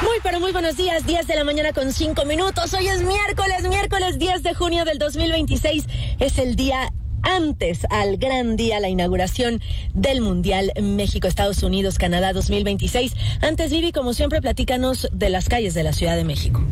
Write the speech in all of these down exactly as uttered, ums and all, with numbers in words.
Muy, pero muy buenos días, diez de la mañana con cinco minutos. Hoy es miércoles, miércoles diez de junio del dos mil veintiséis. Es el día antes al gran día, la inauguración del Mundial México-Estados Unidos-Canadá dos mil veintiséis. Antes, Vivi, como siempre, platícanos de las calles de la Ciudad de México.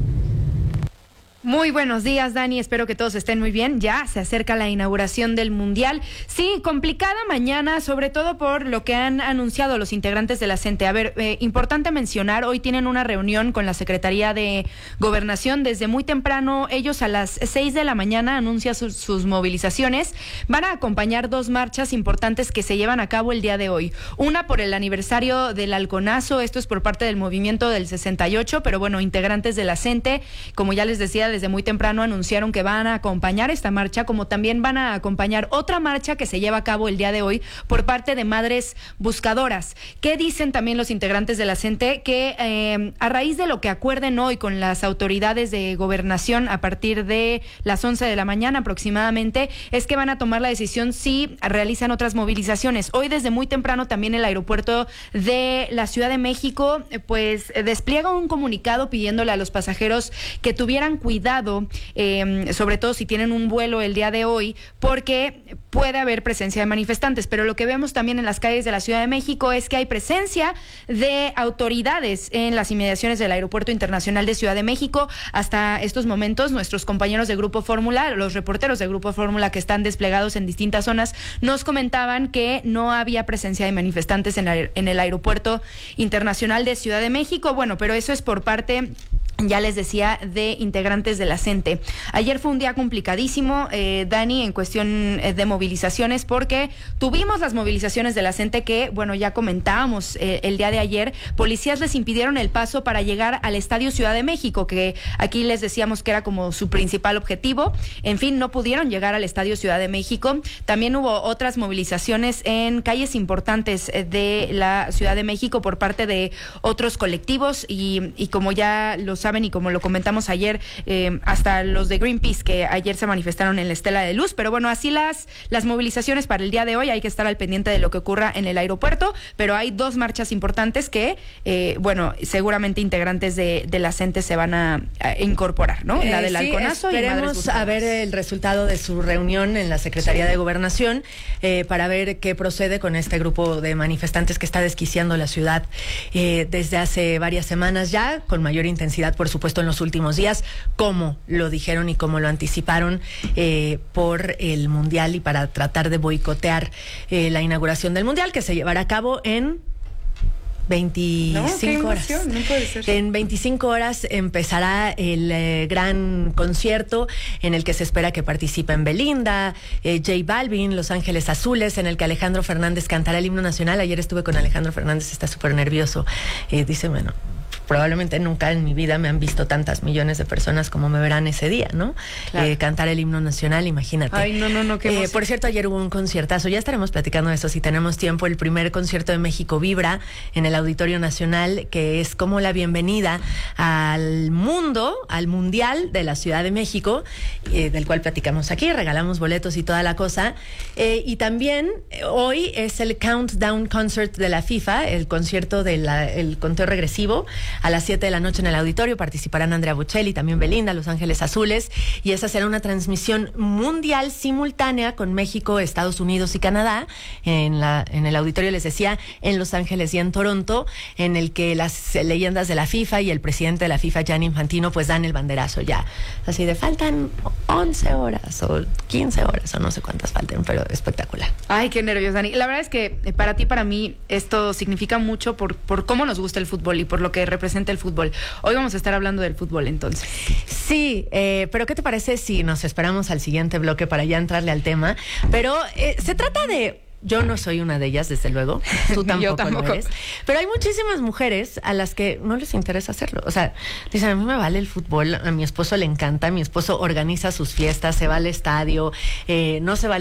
Muy buenos días, Dani. Espero que todos estén muy bien. Ya se acerca la inauguración del Mundial. Sí, complicada mañana, sobre todo por lo que han anunciado los integrantes de la CENTE. A ver, eh, importante mencionar, hoy tienen una reunión con la Secretaría de Gobernación. Desde muy temprano, ellos a las seis de la mañana anuncian sus, sus movilizaciones. Van a acompañar dos marchas importantes que se llevan a cabo el día de hoy. Una por el aniversario del Halconazo, esto es por parte del movimiento del sesenta y ocho, pero bueno, integrantes de la CENTE, como ya les decía, desde muy temprano anunciaron que van a acompañar esta marcha, como también van a acompañar otra marcha que se lleva a cabo el día de hoy por parte de Madres Buscadoras. ¿Qué dicen también los integrantes de la CENTE? Que eh, a raíz de lo que acuerden hoy con las autoridades de gobernación a partir de las once de la mañana aproximadamente, es que van a tomar la decisión si realizan otras movilizaciones. Hoy desde muy temprano también el aeropuerto de la Ciudad de México pues despliega un comunicado pidiéndole a los pasajeros que tuvieran cuidado Cuidado, eh, sobre todo si tienen un vuelo el día de hoy, porque puede haber presencia de manifestantes. Pero lo que vemos también en las calles de la Ciudad de México es que hay presencia de autoridades en las inmediaciones del Aeropuerto Internacional de Ciudad de México. Hasta estos momentos, nuestros compañeros de Grupo Fórmula, los reporteros de Grupo Fórmula que están desplegados en distintas zonas, nos comentaban que no había presencia de manifestantes en, la, en el Aeropuerto Internacional de Ciudad de México. Bueno, pero eso es por parte, ya les decía, de integrantes de la CENTE. Ayer fue un día complicadísimo, eh, Dani, en cuestión de movilizaciones, porque tuvimos las movilizaciones de la CENTE que, bueno, ya comentábamos eh, el día de ayer. Policías les impidieron el paso para llegar al Estadio Ciudad de México, que aquí les decíamos que era como su principal objetivo. En fin, no pudieron llegar al Estadio Ciudad de México. También hubo otras movilizaciones en calles importantes de la Ciudad de México por parte de otros colectivos y, y como ya lo saben, y como lo comentamos ayer, eh, hasta los de Greenpeace que ayer se manifestaron en la Estela de Luz. Pero bueno, así las, las movilizaciones para el día de hoy. Hay que estar al pendiente de lo que ocurra en el aeropuerto, pero hay dos marchas importantes que, eh, bueno, seguramente integrantes de, de la CENTE se van a, a incorporar, ¿no? Eh, la del sí, Halconazo y Madres esperemos Buscadoras. A ver el resultado de su reunión en la Secretaría sí. de Gobernación eh, para ver qué procede con este grupo de manifestantes que está desquiciando la ciudad eh, desde hace varias semanas ya, con mayor intensidad, por supuesto, en los últimos días, como lo dijeron y como lo anticiparon eh, por el Mundial y para tratar de boicotear eh, la inauguración del Mundial, que se llevará a cabo en veinticinco no, horas. No puede ser. En veinticinco horas empezará el eh, gran concierto en el que se espera que participen Belinda, eh, J Balvin, Los Ángeles Azules, en el que Alejandro Fernández cantará el himno nacional. Ayer estuve con Alejandro Fernández, está súper nervioso. Eh, dice, bueno, probablemente nunca en mi vida me han visto tantas millones de personas como me verán ese día, ¿no? Claro. Eh, cantar el himno nacional, imagínate. Ay, no, no, no, qué eh, Por cierto, ayer hubo un conciertazo, ya estaremos platicando de eso si tenemos tiempo, el primer concierto de México Vibra en el Auditorio Nacional, que es como la bienvenida al mundo, al Mundial de la Ciudad de México, eh, del cual platicamos aquí, regalamos boletos y toda la cosa. Eh, y también eh, hoy es el Countdown Concert de la FIFA, el concierto del conteo regresivo. A las siete de la noche en el auditorio participarán Andrea Bocelli, también Belinda, Los Ángeles Azules, y esa será una transmisión mundial simultánea con México, Estados Unidos y Canadá, en la en el auditorio, les decía, en Los Ángeles y en Toronto, en el que las leyendas de la FIFA y el presidente de la FIFA, Gianni Infantino, pues dan el banderazo ya. Así de faltan once horas o quince horas o no sé cuántas falten, pero espectacular. Ay, qué nervios, Dani. La verdad es que para ti, para mí, esto significa mucho por, por cómo nos gusta el fútbol y por lo que representa el fútbol. Hoy vamos a estar hablando del fútbol, entonces. Sí, eh, pero ¿qué te parece si nos esperamos al siguiente bloque para ya entrarle al tema? Pero eh, se trata de... Yo no soy una de ellas, desde luego. Tú tampoco, Yo tampoco. lo eres. Pero hay muchísimas mujeres a las que no les interesa hacerlo. O sea, dicen, a mí me vale el fútbol, a mi esposo le encanta, mi esposo organiza sus fiestas, se va al estadio, eh, no se va